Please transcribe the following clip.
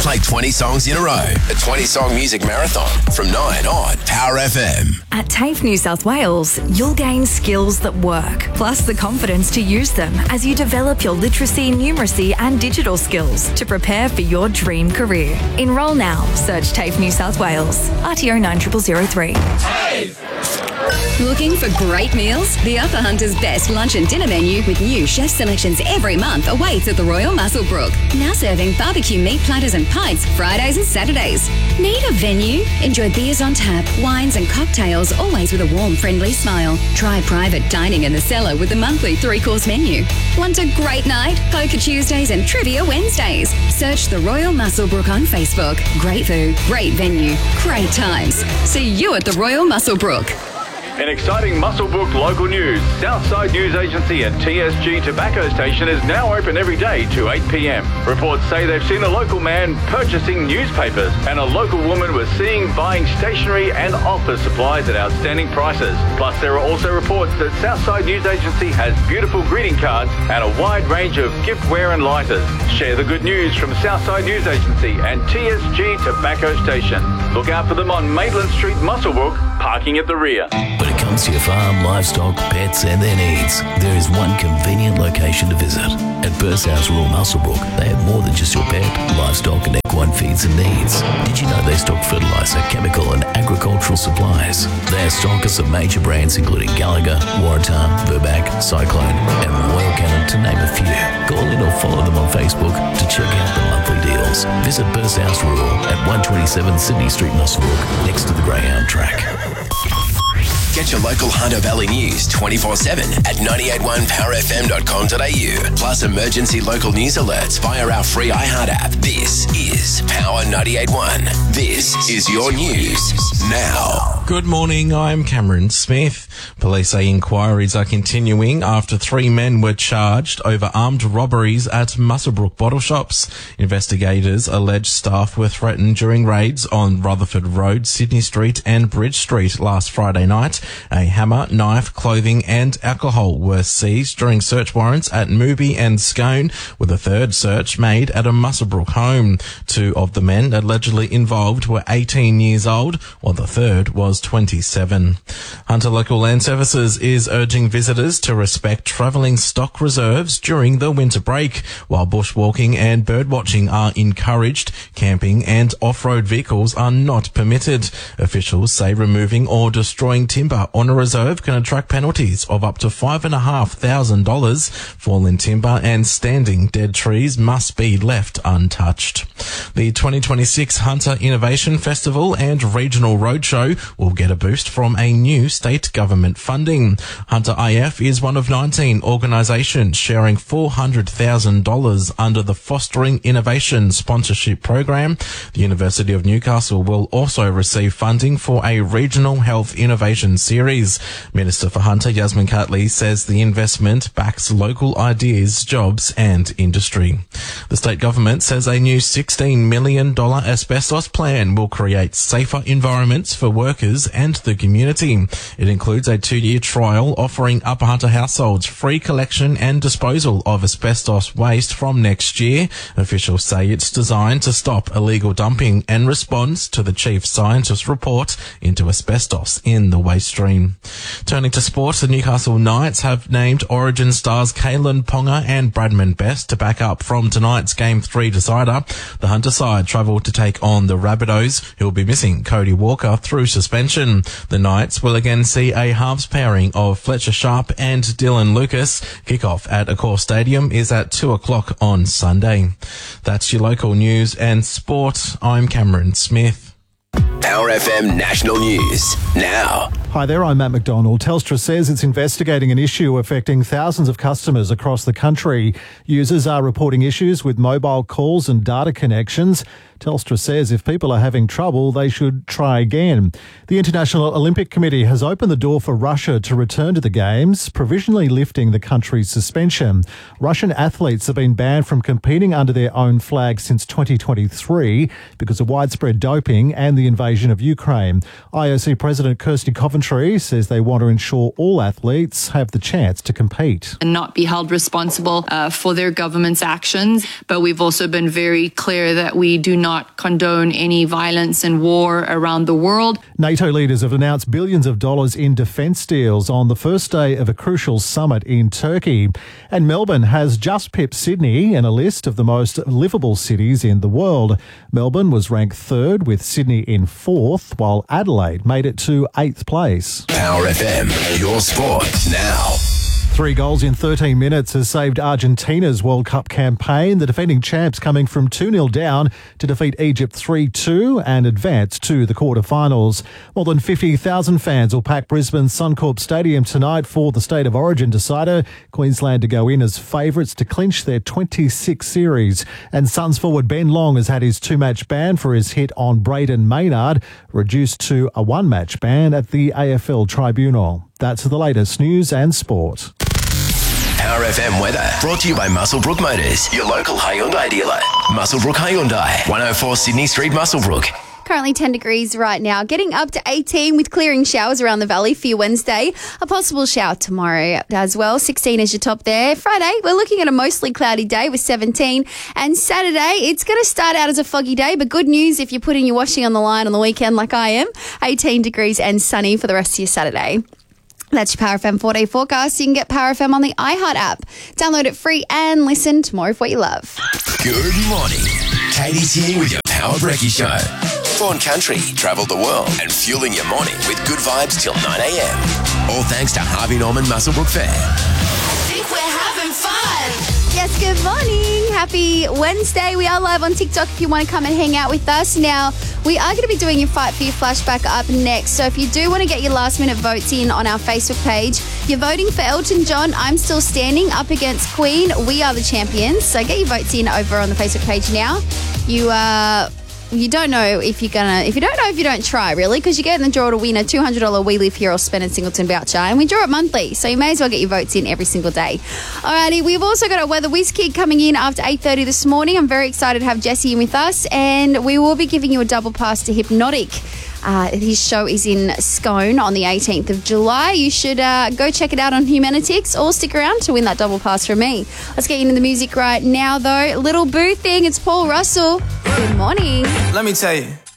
Play 20 songs in a row. A 20-song music marathon from 9 on Power FM. At TAFE New South Wales, you'll gain skills that work, plus the confidence to use them as you develop your literacy, numeracy and digital skills to prepare for your dream career. Enrol now. Search TAFE New South Wales. RTO 90003. Looking for great meals? The Upper Hunter's best lunch and dinner menu with new chef selections every month awaits at the Royal Muswellbrook. Now serving barbecue meat platters and pints Fridays and Saturdays. Need a venue? Enjoy beers on tap, wines and cocktails, always with a warm, friendly smile. Try private dining in the cellar with the monthly 3-course menu. Want a great night? Poker Tuesdays and Trivia Wednesdays. Search the Royal Muswellbrook on Facebook. Great food, great venue, great times. See you at the Royal Muswellbrook. In exciting Muswellbrook local news, Southside News Agency and TSG Tobacco Station is now open every day to 8 p.m. Reports say they've seen a local man purchasing newspapers and a local woman was seen buying stationery and office supplies at outstanding prices. Plus, there are also reports that Southside News Agency has beautiful greeting cards and a wide range of giftware and lighters. Share the good news from Southside News Agency and TSG Tobacco Station. Look out for them on Maitland Street, Muswellbrook, parking at the rear. When it comes to your farm, livestock, pets and their needs, there is one convenient location to visit. At Burst House Rural Muswellbrook, they have more than just your pet, livestock and equine feeds and needs. Did you know they stock fertiliser, chemical and agricultural supplies? They are stockers of major brands including Gallagher, Waratah, Burback, Cyclone and Royal Canin to name a few. Call in or follow them on Facebook to check out the monthly deals. Visit Burst House Rural at 127 Sydney Street, Muswellbrook, next to the Greyhound track. Get your local Hunter Valley news 24/7 at 981powerfm.com.au. Plus emergency local news alerts via our free iHeart app. This is Power 98.1. This is your news now. Good morning, I'm Cameron Smith. Police say inquiries are continuing after 3 men were charged over armed robberies at Muswellbrook bottle shops. Investigators allege staff were threatened during raids on Rutherford Road, Sydney Street and Bridge Street last Friday night. A hammer, knife, clothing and alcohol were seized during search warrants at Mooby and Scone, with a third search made at a Muswellbrook home. 2 of the men allegedly involved were 18 years old, while the third was 27. Hunter Local Land Services is urging visitors to respect travelling stock reserves during the winter break. While bushwalking and birdwatching are encouraged, camping and off-road vehicles are not permitted. Officials say removing or destroying timber on a reserve can attract penalties of up to $5,500. Fallen timber and standing dead trees must be left untouched. The 2026 Hunter Innovation Festival and Regional Roadshow will get a boost from a new state government funding. Hunter IF is one of 19 organisations sharing $400,000 under the Fostering Innovation Sponsorship Program. The University of Newcastle will also receive funding for a regional health innovation series. Minister for Hunter Yasmin Catley says the investment backs local ideas, jobs and industry. The state government says a new $16 million asbestos plan will create safer environments for workers and the community. It includes a 2-year trial offering Upper Hunter households free collection and disposal of asbestos waste from next year. Officials say it's designed to stop illegal dumping and responds to the Chief Scientist's report into asbestos in the waste stream. Turning to sport, the Newcastle Knights have named Origin stars Kalen Ponga and Bradman Best to back up from tonight's Game 3 decider. The Hunter side travel to take on the Rabbitohs, who will be missing Cody Walker through suspension. The Knights will again see a halves pairing of Fletcher Sharp and Dylan Lucas. Kickoff at Accor Stadium is at 2 o'clock on Sunday. That's your local news and sport. I'm Cameron Smith. Power FM National News now. Hi there, I'm Matt McDonald. Telstra says it's investigating an issue affecting thousands of customers across the country. Users are reporting issues with mobile calls and data connections. Telstra says if people are having trouble, they should try again. The International Olympic Committee has opened the door for Russia to return to the Games, provisionally lifting the country's suspension. Russian athletes have been banned from competing under their own flag since 2023 because of widespread doping and the invasion of Ukraine. IOC President President Kirsty Coventry says they want to ensure all athletes have the chance to compete. And not be held responsible for their government's actions. But we've also been very clear that we do not condone any violence and war around the world. NATO leaders have announced billions of dollars in defence deals on the first day of a crucial summit in Turkey. And Melbourne has just pipped Sydney in a list of the most livable cities in the world. Melbourne was ranked third, with Sydney in fourth, while Adelaide made it to 8th place. Power FM, your sport now. 3 goals in 13 minutes has saved Argentina's World Cup campaign. The defending champs coming from 2-0 down to defeat Egypt 3-2 and advance to the quarterfinals. More than 50,000 fans will pack Brisbane's Suncorp Stadium tonight for the State of Origin decider. Queensland to go in as favourites to clinch their 26th series. And Suns forward Ben Long has had his 2-match ban for his hit on Braden Maynard, reduced to a 1-match ban at the AFL Tribunal. That's the latest news and sport. Power FM weather brought to you by Muswellbrook Motors, your local Hyundai dealer. Muswellbrook Hyundai, 104 Sydney Street, Muswellbrook. Currently 10 degrees right now, getting up to 18 with clearing showers around the valley for your Wednesday. A possible shower tomorrow as well. 16 is your top there. Friday, we're looking at a mostly cloudy day with 17. And Saturday, it's going to start out as a foggy day, but good news if you're putting your washing on the line on the weekend like I am. 18 degrees and sunny for the rest of your Saturday. That's your Power FM 4-day forecast. You can get Power FM on the iHeart app. Download it free and listen to more of what you love. Good morning. Katie's here with your Power Brekkie Show. Born country, travel the world, and fueling your morning with good vibes till 9 a.m. All thanks to Harvey Norman Muswellbrook Fair. I think we're having fun. Yes, good morning. Happy Wednesday. We are live on TikTok if you want to come and hang out with us. Now, we are going to be doing your Fight For You flashback up next. So if you do want to get your last minute votes in on our Facebook page, you're voting for Elton John, I'm Still Standing, up against Queen, We Are The Champions. So get your votes in over on the Facebook page now. You don't know if you're gonna. If you don't know, if you don't try, really, because you get in the draw to win a $200 We Live Here or Spend at Singleton voucher, and we draw it monthly, so you may as well get your votes in every single day. Alrighty, we've also got a Weather Whiz Kid coming in after 8:30 this morning. I'm very excited to have Jesse in with us, and we will be giving you a double pass to Hypnotic. His show is in Scone on the 18th of July. You should go check it out on Humanitix or stick around to win that double pass from me. Let's get into the music right now, though. Little Boo Thing, it's Paul Russell. Good morning. Let me tell you.